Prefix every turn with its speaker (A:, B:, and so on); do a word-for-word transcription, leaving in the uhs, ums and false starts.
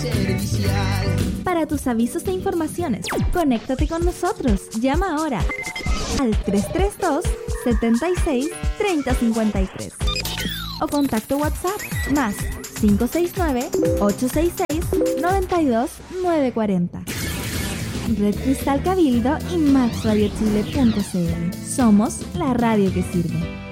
A: servicial.
B: Para tus avisos e informaciones, conéctate con nosotros. Llama ahora al tres tres dos, siete seis, tres cero cinco tres o contacto WhatsApp más cinco seis nueve, ocho seis seis, nueve dos nueve cuatro cero. Red Cristal Cabildo y max radio chile punto c l. Somos la radio que sirve.